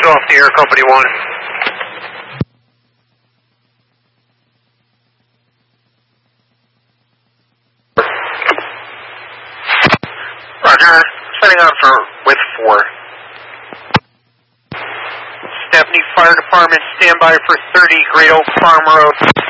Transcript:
off the air, Company 1. Roger, setting out for with 4. Stepney Fire Department, standby for 30 Great Oak Farm Road.